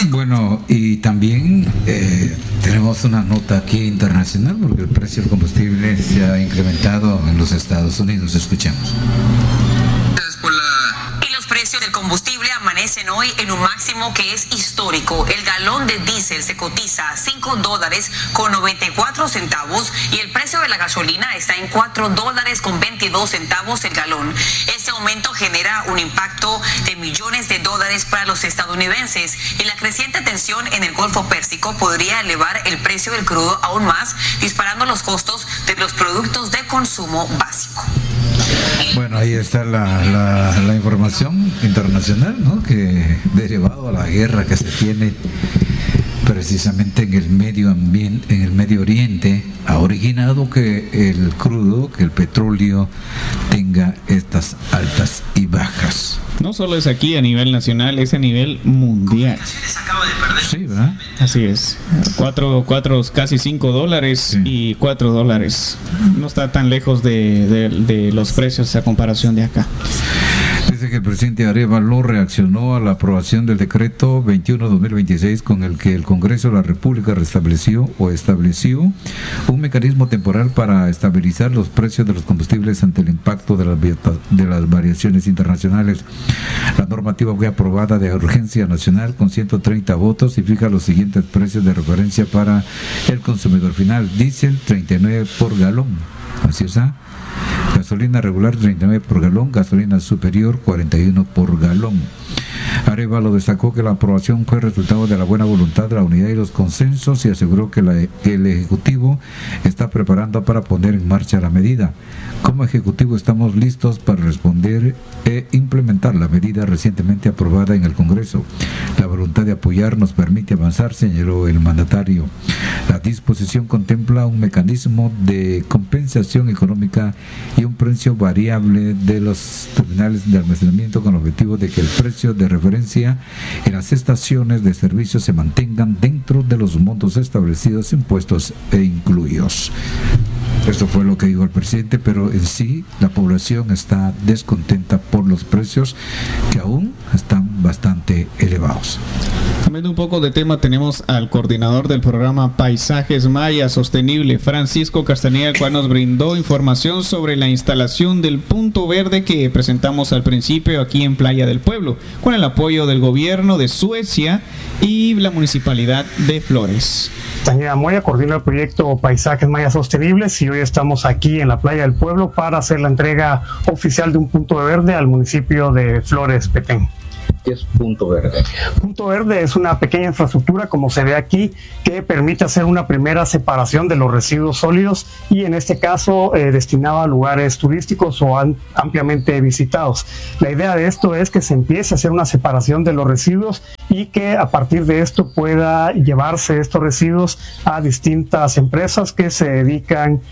Bueno, y también tenemos una nota aquí internacional porque el precio del combustible se ha incrementado en los Estados Unidos. Escuchemos. Y los precios del combustible amanecen hoy en un máximo que es histórico. El galón de diésel se cotiza a $5.94 y el precio de la gasolina está en $4.22 el galón. Este aumento genera un impacto de millones de dólares para los estadounidenses y la creciente tensión en el Golfo Pérsico podría elevar el precio del crudo aún más, disparando los costos de los productos de consumo básico. Bueno, ahí está la información internacional, ¿no? Que derivado a la guerra que se tiene precisamente en el medio ambiente, en el Medio Oriente, ha originado que el crudo, que el petróleo tenga estas altas y bajas. No solo es aquí a nivel nacional, es a nivel mundial. Sí, ¿verdad? Así es. 4, casi $5 Sí. y $4. No está tan lejos de los precios a comparación de acá. Dice que el presidente Arévalo reaccionó a la aprobación del decreto 21-2026 con el que el Congreso de la República estableció un mecanismo temporal para estabilizar los precios de los combustibles ante el impacto de las variaciones internacionales. La normativa fue aprobada de urgencia nacional con 130 votos y fija los siguientes precios de referencia para el consumidor final. Diésel 39 por galón, así está. Gasolina regular 39 por galón, gasolina superior 41 por galón. Arévalo destacó que la aprobación fue resultado de la buena voluntad, de la unidad y los consensos y aseguró que el Ejecutivo está preparando para poner en marcha la medida. Como Ejecutivo estamos listos para responder e implementar la medida recientemente aprobada en el Congreso. La voluntad de apoyar nos permite avanzar, señaló el mandatario. La disposición contempla un mecanismo de compensación económica y un precio variable de los terminales de almacenamiento con el objetivo de que el precio de referencia en las estaciones de servicio se mantengan dentro de los montos establecidos, impuestos e incluidos. Esto fue lo que dijo el presidente, pero en sí la población está descontenta por los precios que aún están bastante elevados. Cambiando un poco de tema, tenemos al coordinador del programa Paisajes Maya Sostenible, Francisco Castañeda, el cual nos brindó información sobre la instalación del punto verde que presentamos al principio aquí en Playa del Pueblo, con el apoyo del gobierno de Suecia y la municipalidad de Flores. Castañeda Moya coordina el proyecto Paisajes Maya Sostenibles y hoy estamos aquí en la Playa del Pueblo para hacer la entrega oficial de un punto verde al municipio de Flores, Petén. ¿Qué es Punto Verde? Punto Verde es una pequeña infraestructura, como se ve aquí, que permite hacer una primera separación de los residuos sólidos y en este caso destinado a lugares turísticos o ampliamente visitados. La idea de esto es que se empiece a hacer una separación de los residuos y que a partir de esto pueda llevarse estos residuos a distintas empresas que se dedican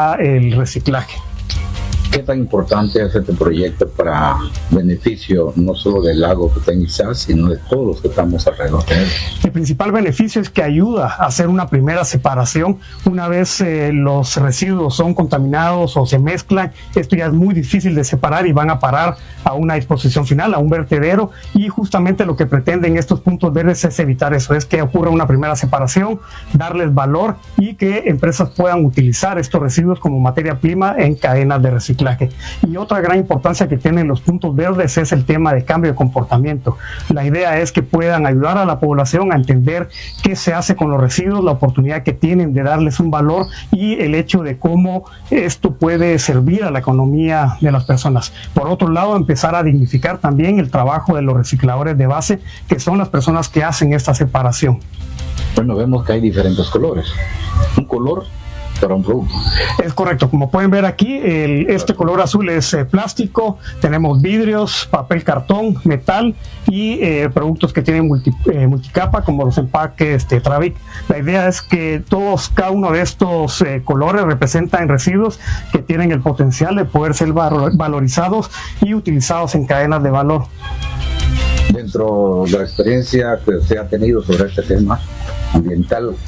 al reciclaje. ¿Qué tan importante es este proyecto para beneficio no solo del lago Petén Itzá, sino de todos los que estamos alrededor de él? El principal beneficio es que ayuda a hacer una primera separación. Una vez los residuos son contaminados o se mezclan, esto ya es muy difícil de separar y van a parar a una disposición final, a un vertedero, y justamente lo que pretenden estos puntos verdes es evitar eso, es que ocurra una primera separación, darles valor y que empresas puedan utilizar estos residuos como materia prima en cadenas de reciclaje. Y otra gran importancia que tienen los puntos verdes es el tema de cambio de comportamiento. La idea es que puedan ayudar a la población a entender qué se hace con los residuos, la oportunidad que tienen de darles un valor y el hecho de cómo esto puede servir a la economía de las personas. Por otro lado, empezar a dignificar también el trabajo de los recicladores de base, que son las personas que hacen esta separación. Bueno, vemos que hay diferentes colores. Un color para un producto. Es correcto, como pueden ver aquí, este color azul es plástico, tenemos vidrios, papel cartón, metal y productos que tienen multicapa como los empaques Tetrabric. La idea es que cada uno de estos colores representan residuos que tienen el potencial de poder ser valorizados y utilizados en cadenas de valor. Dentro de la experiencia que usted ha tenido sobre este tema ambiental,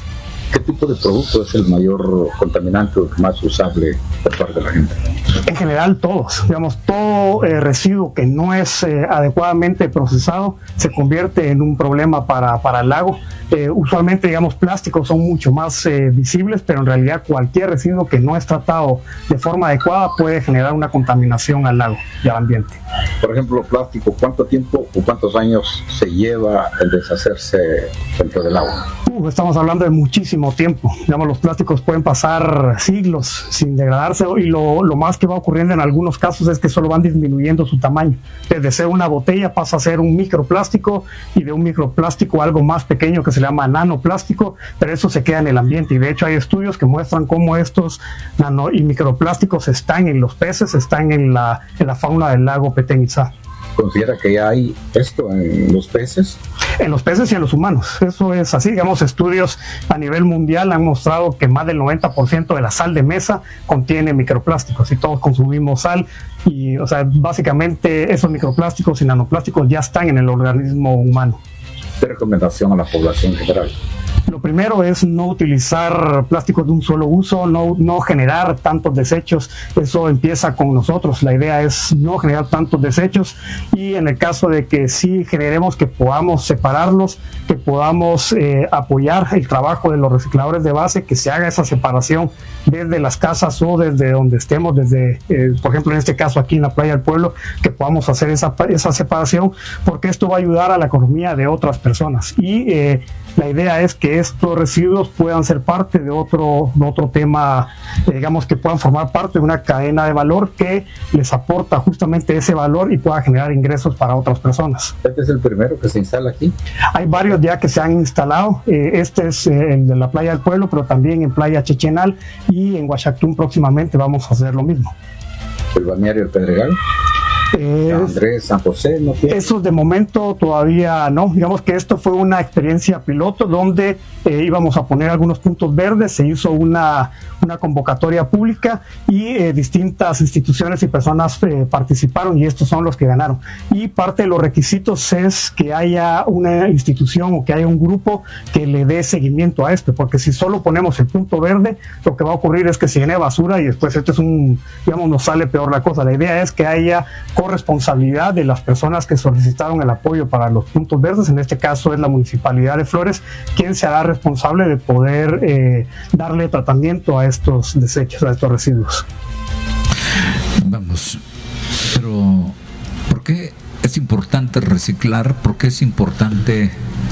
¿Qué tipo de producto es el mayor contaminante o más usable por parte de la gente? En general todos, digamos, todo residuo que no es adecuadamente procesado se convierte en un problema para el lago. Usualmente, digamos, plásticos son mucho más visibles, pero en realidad cualquier residuo que no es tratado de forma adecuada puede generar una contaminación al lago y al ambiente. Por ejemplo, plástico, ¿cuánto tiempo o cuántos años se lleva el deshacerse dentro del agua? Estamos hablando de muchísimo tiempo. Digamos, los plásticos pueden pasar siglos sin degradarse y lo más que va ocurriendo en algunos casos es que solo van disminuyendo su tamaño. Desde ser una botella pasa a ser un microplástico y de un microplástico algo más pequeño que se llama nanoplástico, pero eso se queda en el ambiente y de hecho hay estudios que muestran cómo estos nano y microplásticos están en los peces, están en la fauna del lago Petén Itzá. ¿Considera que ya hay esto en los peces? En los peces y en los humanos. Eso es así. Digamos, estudios a nivel mundial han mostrado que más del 90% de la sal de mesa contiene microplásticos y todos consumimos sal y, o sea, básicamente esos microplásticos y nanoplásticos ya están en el organismo humano. ¿Qué recomendación a la población general? Lo primero es no utilizar plásticos de un solo uso, no generar tantos desechos. Eso empieza con nosotros. La idea es no generar tantos desechos y en el caso de que sí generemos, que podamos separarlos, que podamos apoyar el trabajo de los recicladores de base, que se haga esa separación desde las casas o desde donde estemos, desde, por ejemplo, en este caso aquí en la Playa del Pueblo, que podamos hacer esa separación, porque esto va a ayudar a la economía de otras personas. Y la idea es que estos residuos puedan ser parte de otro tema, digamos que puedan formar parte de una cadena de valor que les aporta justamente ese valor y pueda generar ingresos para otras personas. ¿Este es el primero que se instala aquí? Hay varios ya que se han instalado. Este es el de la Playa del Pueblo, pero también en Playa Chechenal y en Huachactún próximamente vamos a hacer lo mismo. ¿El balneario El Pedregal? San Andrés, San José, ¿no? Eso de momento todavía no. Digamos que esto fue una experiencia piloto donde íbamos a poner algunos puntos verdes, se hizo una convocatoria pública y distintas instituciones y personas participaron y estos son los que ganaron. Y parte de los requisitos es que haya una institución o que haya un grupo que le dé seguimiento a esto, porque si solo ponemos el punto verde, lo que va a ocurrir es que se llene basura y después nos sale peor la cosa. La idea es que haya corresponsabilidad de las personas que solicitaron el apoyo para los puntos verdes. En este caso es la Municipalidad de Flores quien se hará responsable de poder darle tratamiento a estos desechos, a estos residuos. Vamos, pero ¿por qué es importante reciclar? ¿Por qué es importante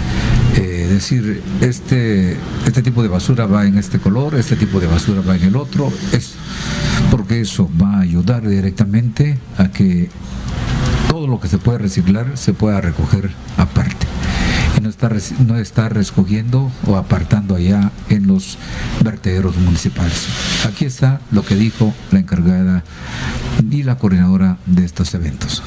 decir este tipo de basura va en este color, este tipo de basura va en el otro? Es porque eso va a ayudar directamente a que todo lo que se puede reciclar se pueda recoger aparte y no está recogiendo o apartando allá en los vertederos municipales. Aquí está lo que dijo la encargada y la coordinadora de estos eventos.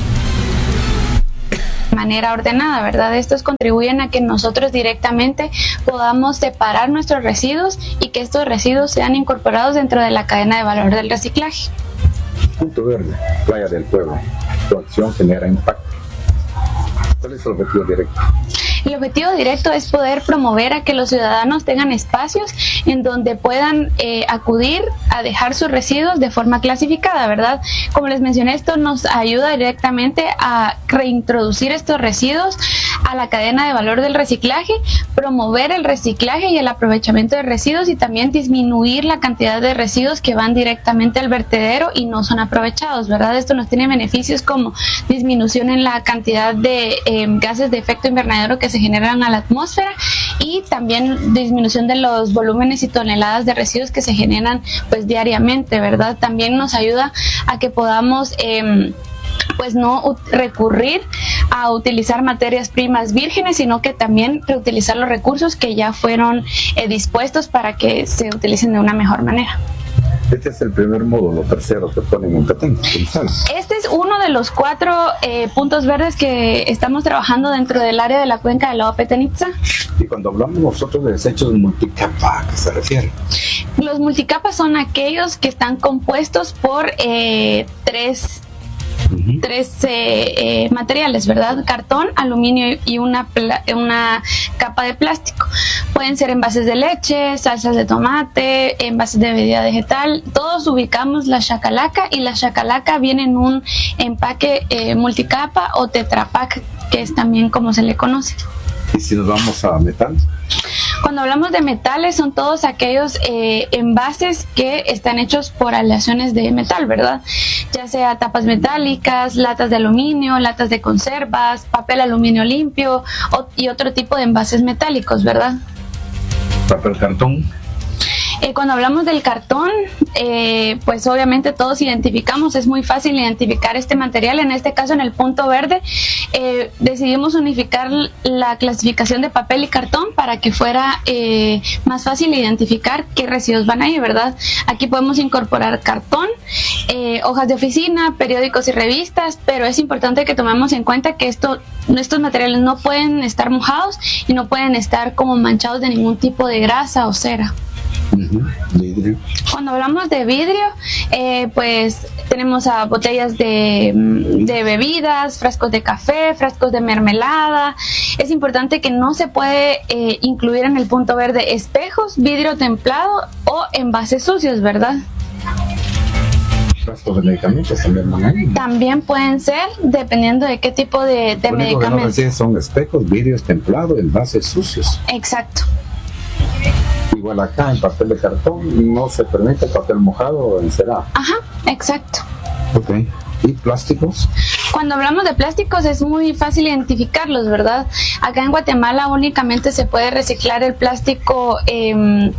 Manera ordenada, ¿verdad? Estos contribuyen a que nosotros directamente podamos separar nuestros residuos y que estos residuos sean incorporados dentro de la cadena de valor del reciclaje. Punto Verde, Playa del Pueblo. Tu acción genera impacto. ¿Cuál es el objetivo directo? El objetivo directo es poder promover a que los ciudadanos tengan espacios en donde puedan acudir a dejar sus residuos de forma clasificada, ¿verdad? Como les mencioné, esto nos ayuda directamente a reintroducir estos residuos a la cadena de valor del reciclaje, promover el reciclaje y el aprovechamiento de residuos y también disminuir la cantidad de residuos que van directamente al vertedero y no son aprovechados, ¿verdad? Esto nos tiene beneficios como disminución en la cantidad de gases de efecto invernadero que se generan a la atmósfera y también disminución de los volúmenes y toneladas de residuos que se generan pues diariamente, ¿verdad? También nos ayuda a que podamos pues no recurrir a utilizar materias primas vírgenes, sino que también reutilizar los recursos que ya fueron dispuestos para que se utilicen de una mejor manera. Este es el primer módulo, tercero que ponen en Petén. Este es uno de los 4 puntos verdes que estamos trabajando dentro del área de la cuenca del lago Petén Itzá. Y cuando hablamos nosotros de desechos multicapa, ¿a qué se refiere? Los multicapas son aquellos que están compuestos por 3 materiales, ¿verdad? Cartón, aluminio y una capa de plástico. Pueden ser envases de leche, salsas de tomate, envases de bebida vegetal. Todos ubicamos la shakalaka, y la shakalaka viene en un empaque multicapa o tetrapack, que es también como se le conoce. ¿Y si nos vamos a metal? Cuando hablamos de metales, son todos aquellos envases que están hechos por aleaciones de metal, ¿verdad? Ya sea tapas metálicas, latas de aluminio, latas de conservas, papel aluminio limpio y otro tipo de envases metálicos, ¿verdad? Papel cartón. Cuando hablamos del cartón, pues obviamente todos identificamos, es muy fácil identificar este material. En este caso, en el punto verde, decidimos unificar la clasificación de papel y cartón para que fuera más fácil identificar qué residuos van ahí, ¿verdad? Aquí podemos incorporar cartón, hojas de oficina, periódicos y revistas, pero es importante que tomemos en cuenta que estos materiales no pueden estar mojados y no pueden estar como manchados de ningún tipo de grasa o cera. Vidrio. Cuando hablamos de vidrio, pues tenemos a botellas de bebidas, frascos de café, frascos de mermelada. Es importante que no se puede incluir en el punto verde espejos, vidrio templado o envases sucios, ¿verdad? Frascos de medicamentos también van ahí. También pueden ser, dependiendo de qué tipo de medicamentos. No son espejos, vidrios templados, envases sucios. Exacto. Igual acá en papel de cartón no se permite papel mojado o encerado. Ajá, exacto. Ok. ¿Y plásticos? Cuando hablamos de plásticos es muy fácil identificarlos, ¿verdad? Acá en Guatemala únicamente se puede reciclar el plástico 1,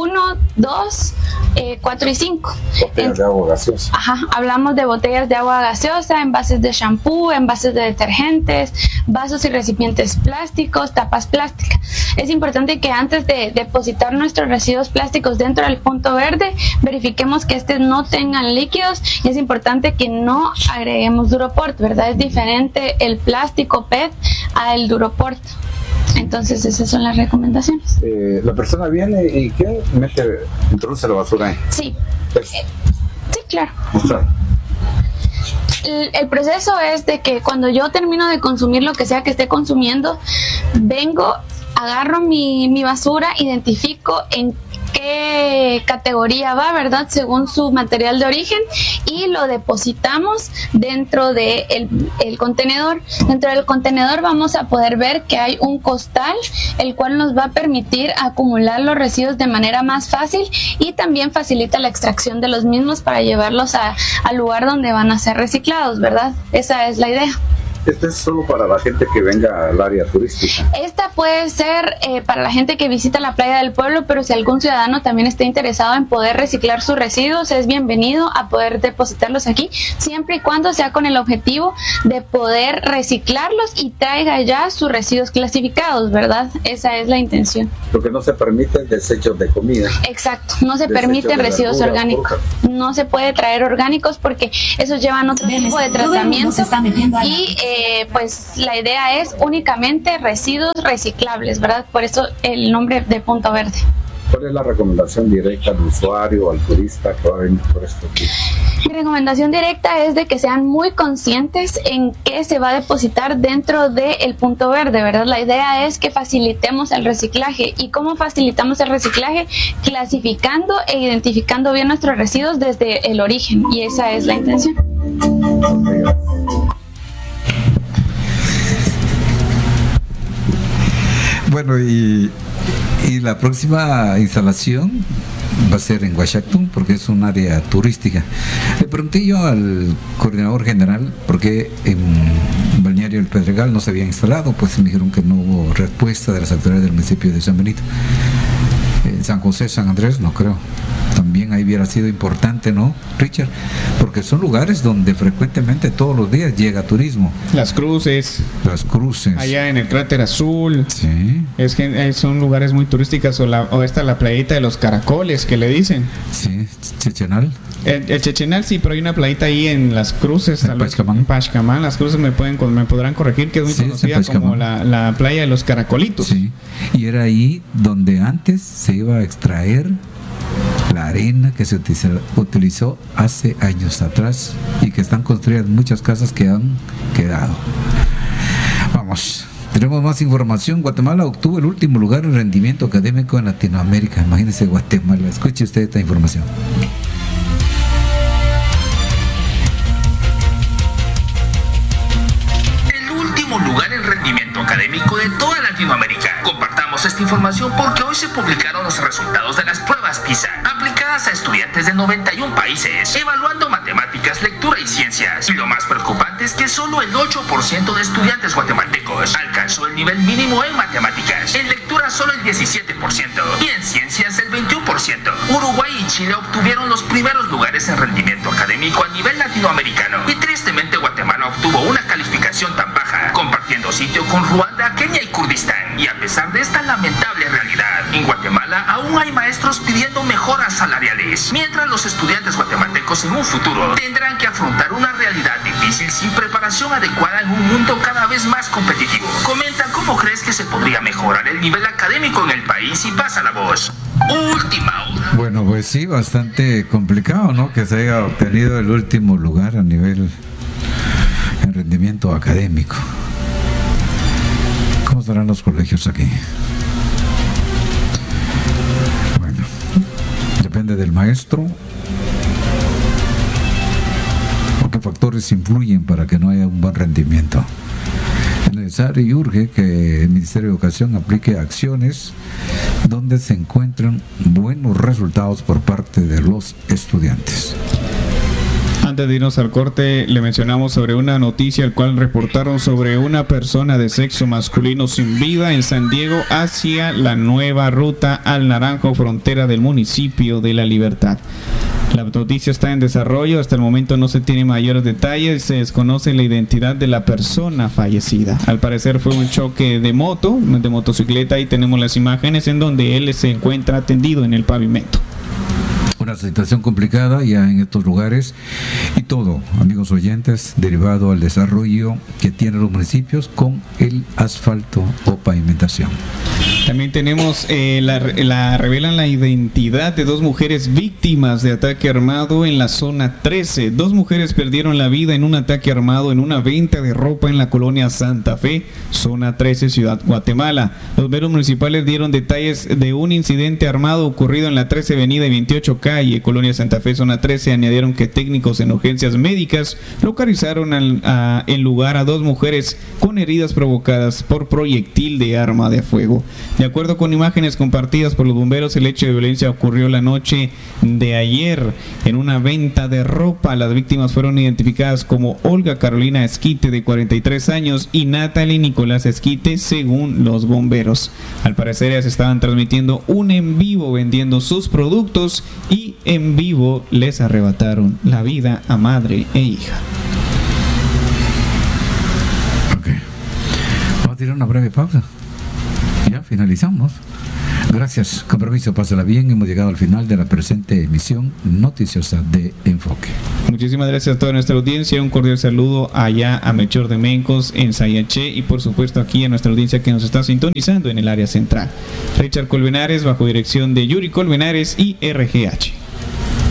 2, 4 y 5. Botellas de agua gaseosa. Ajá, hablamos de botellas de agua gaseosa, envases de shampoo, envases de detergentes, vasos y recipientes plásticos, tapas plásticas. Es importante que antes de depositar nuestros residuos plásticos dentro del punto verde, verifiquemos que estos no tengan líquidos, y es importante que no agreguemos Duroport, ¿verdad? Es diferente el plástico PET al Duroport. Entonces esas son las recomendaciones. La persona viene y ¿qué? Introduce la basura ahí. Sí. Sí, claro. Mostrar. El proceso es de que cuando yo termino de consumir lo que sea que esté consumiendo, vengo, agarro mi basura, identifico en qué categoría va, ¿verdad? Según su material de origen, y lo depositamos dentro del contenedor. Dentro del contenedor vamos a poder ver que hay un costal, el cual nos va a permitir acumular los residuos de manera más fácil, y también facilita la extracción de los mismos para llevarlos al lugar donde van a ser reciclados, ¿verdad? Esa es la idea. ¿Esto es solo para la gente que venga al área turística? Esta puede ser para la gente que visita la playa del pueblo, pero si algún ciudadano también está interesado en poder reciclar sus residuos, es bienvenido a poder depositarlos aquí, siempre y cuando sea con el objetivo de poder reciclarlos y traiga ya sus residuos clasificados, ¿verdad? Esa es la intención. Lo que no se permite es desechos de comida. Exacto, no se permiten residuos orgánicos. No se puede traer orgánicos porque esos llevan otro tipo de tratamiento, y pues la idea es únicamente residuos reciclables, ¿verdad? Por eso el nombre de Punto Verde. ¿Cuál es la recomendación directa al usuario o al turista que va a venir por esto aquí? Mi recomendación directa es de que sean muy conscientes en qué se va a depositar dentro del punto verde, ¿verdad? La idea es que facilitemos el reciclaje. ¿Y cómo facilitamos el reciclaje? Clasificando e identificando bien nuestros residuos desde el origen, y esa es la intención. Bueno, y la próxima instalación va a ser en Huachactún, porque es un área turística. Le pregunté yo al coordinador general por qué en Balneario del Pedregal no se había instalado, pues me dijeron que no hubo respuesta de las autoridades del municipio de San Benito. En San José, San Andrés, no creo. También ahí hubiera sido importante, ¿no, Richard? Porque son lugares donde frecuentemente todos los días llega turismo. Las Cruces. Allá en el Cráter Azul. Sí. Es que son lugares muy turísticos. O esta la playita de los Caracoles, que le dicen. Sí, Chechenal. El Chechenal sí, pero hay una playita ahí en Las Cruces. En Pachcamán. Pachcamán. Las Cruces me podrán corregir, que es muy conocida como la playa de los Caracolitos. Sí. Y era ahí donde antes se iba a extraer arena que se utilizó hace años atrás y que están construidas muchas casas que han quedado. Vamos, tenemos más información. Guatemala obtuvo el último lugar en rendimiento académico en Latinoamérica. Imagínense Guatemala, escuche usted esta información. Lugar en rendimiento académico de toda Latinoamérica. Compartamos esta información porque hoy se publicaron los resultados de las pruebas PISA aplicadas a estudiantes de 91 países, evaluando matemáticas, lectura y ciencias. Y lo más preocupante es que solo el 8% de estudiantes guatemaltecos alcanzó el nivel mínimo en matemáticas, en lectura solo el 17% y en ciencias el 21%. Uruguay y Chile obtuvieron los primeros lugares en rendimiento académico a nivel latinoamericano y tristemente Guatemala obtuvo una calificación tan baja, compartiendo sitio con Ruanda, Kenia y Kurdistán. Y a pesar de esta lamentable realidad, en Guatemala aún hay maestros pidiendo mejoras salariales, mientras los estudiantes guatemaltecos en un futuro tendrán que afrontar una realidad difícil sin preparación adecuada en un mundo cada vez más competitivo. Comenta cómo crees que se podría mejorar el nivel académico en el país y pasa la voz. Última hora. Bueno, pues sí, bastante complicado, ¿no? Que se haya obtenido el último lugar a nivel en rendimiento académico. ¿Cómo estarán los colegios aquí? Bueno, depende del maestro. ¿O qué factores influyen para que no haya un buen rendimiento? Es necesario y urge que el Ministerio de Educación aplique acciones donde se encuentren buenos resultados por parte de los estudiantes. Antes de irnos al corte, le mencionamos sobre una noticia al cual reportaron sobre una persona de sexo masculino sin vida en San Diego hacia la nueva ruta al Naranjo, frontera del municipio de La Libertad. La noticia está en desarrollo, hasta el momento no se tiene mayores detalles, se desconoce la identidad de la persona fallecida. Al parecer fue un choque de motocicleta, y tenemos las imágenes en donde él se encuentra tendido en el pavimento. Una situación complicada ya en estos lugares y todo, amigos oyentes, derivado al desarrollo que tienen los municipios con el asfalto o pavimentación. También tenemos, revelan la identidad de dos mujeres víctimas de ataque armado en la zona 13. Dos mujeres perdieron la vida en un ataque armado en una venta de ropa en la colonia Santa Fe, zona 13, Ciudad Guatemala. Los bomberos municipales dieron detalles de un incidente armado ocurrido en la 13 Avenida y 28 Calle, colonia Santa Fe, zona 13. Añadieron que técnicos en urgencias médicas localizaron en lugar a dos mujeres con heridas provocadas por proyectil de arma de fuego. De acuerdo con imágenes compartidas por los bomberos, el hecho de violencia ocurrió la noche de ayer en una venta de ropa. Las víctimas fueron identificadas como Olga Carolina Esquite, de 43 años, y Natalie Nicolás Esquite, según los bomberos. Al parecer ellas estaban transmitiendo un en vivo vendiendo sus productos y en vivo les arrebataron la vida a madre e hija. Ok. Vamos a tirar una breve pausa. Ya finalizamos. Gracias, con permiso, pásala bien. Hemos llegado al final de la presente emisión noticiosa de Enfoque. Muchísimas gracias a toda nuestra audiencia. Un cordial saludo allá a Melchor de Mencos en Sayaché y por supuesto aquí a nuestra audiencia que nos está sintonizando en el área central. Richard Colmenares bajo dirección de Yuri Colmenares y RGH.